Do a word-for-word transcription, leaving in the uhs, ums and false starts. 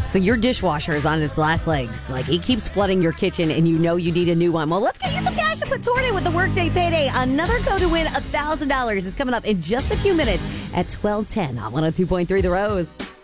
So your dishwasher is on its last legs. Like, it keeps flooding your kitchen and you know you need a new one. Well, let's get you some cash to put toward it with the Workday Payday. Another code to win one thousand dollars is coming up in just a few minutes at twelve ten on one oh two point three The Rose.